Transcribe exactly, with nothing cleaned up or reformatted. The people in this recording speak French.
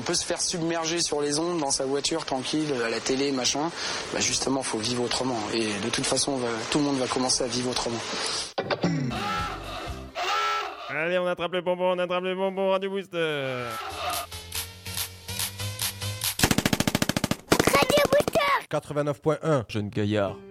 peut se faire submerger sur les ondes dans sa voiture, tranquille, à la télé, machin. Bah justement, faut vivre autrement. Et de toute façon, on va, tout le monde va commencer à vivre autrement. Allez, on attrape le bonbon, on attrape le bonbon, Radio Booster. Radio Booster quatre-vingt-neuf point un, Jeune gaillard.